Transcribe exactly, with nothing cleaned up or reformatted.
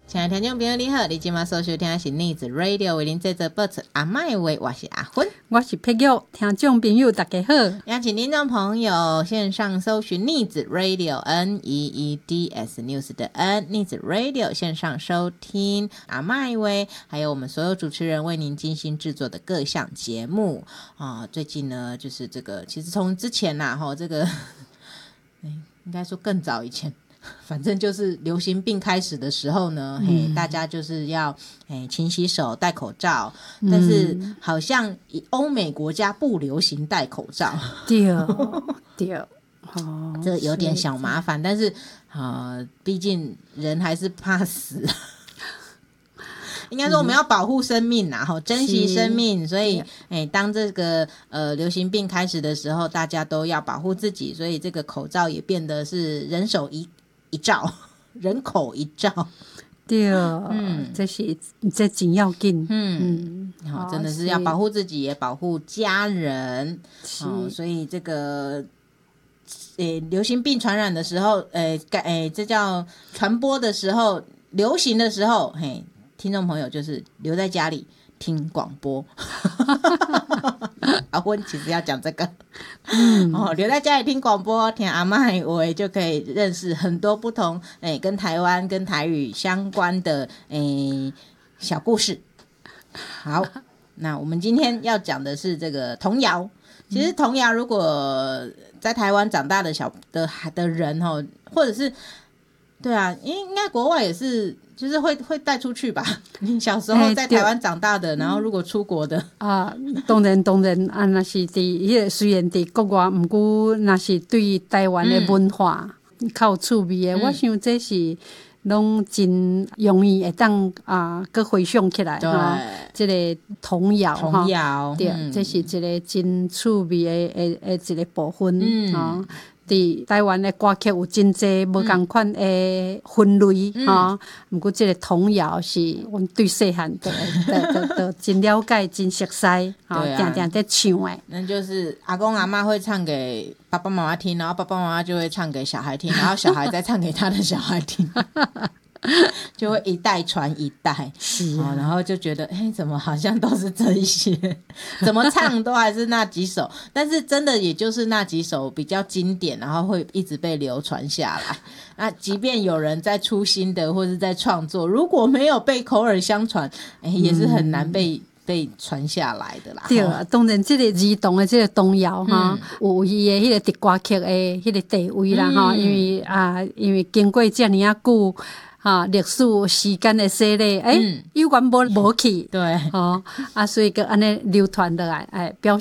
亲爱的听众朋友你好，你今晚所收听的是逆子 Radio 为您制作播出阿麦的话，我是阿芬， 我是佩玉。听众朋友大家好， 邀请听众朋友线上搜寻逆子 Radio N E E D S News 的 N 逆子 Radio 线上收听阿麦威，还有我们所有主持人为您精心制作的各项节目啊。最近呢，就是这个，其实从之前呐、啊，这个应该说更早以前。反正就是流行病开始的时候呢、嗯、嘿，大家就是要嘿勤洗手戴口罩、嗯、但是好像欧美国家不流行戴口罩， 对对、哦、 这有点小麻烦，但是呃，毕竟人还是怕死应该说我们要保护生命啊、嗯、珍惜生命，所以、欸、当这个呃流行病开始的时候，大家都要保护自己，所以这个口罩也变得是人手一一罩，人口一罩， 对，嗯，这是这真要紧， 嗯，嗯哦、真的是要保护自己，也保护家人，哦，所以这个，诶，流行病传染的时候，诶，诶，这叫传播的时候，流行的时候，嘿，听众朋友就是留在家里听广播。阿芬其实要讲这个、嗯哦、留在家里听广播听阿嬷的话就可以认识很多不同、欸、跟台湾跟台语相关的、欸、小故事。好，那我们今天要讲的是这个童谣。其实童谣如果在台湾长大的小 的, 的人、哦、或者是对啊，应该国外也是就是会会带出去吧？你小时候在台湾长大的，欸、然后如果出国的啊，当然当然啊，那是伫迄个虽然伫国外，不过那是对台湾的文化、嗯、较有趣味的、嗯，我想这是拢真容易会当啊，搁回想起来哈。这个童谣童谣， 对、嗯，这是一个真趣味的的的一个部分嗯。啊伫台湾的歌曲有真济无同款的分类哈，不过这个童谣是阮对细汉的的的真了解、真熟悉，哈，定定在唱的。 那就是阿公阿嬷会唱给爸爸妈妈听，然后爸爸妈妈就会唱给小孩听，然后小孩再唱给他的小孩听。就会一代传一代， 是、 啊哦，然后就觉得，哎，怎么好像都是这一些，怎么唱都还是那几首，但是真的也就是那几首比较经典，然后会一直被流传下来。那即便有人在出新的或是在创作，如果没有被口耳相传，哎，也是很难被。嗯被传下来的啦， 对啊，当然这个儿童的这个童谣哈、嗯，有伊的迄个伫歌曲的迄个地位啦哈、嗯，因为啊，因为经过这么啊久哈历史时间的洗礼，哎、欸，有缘无无去， 对， 哦啊，所以个安尼流传落来，哎，表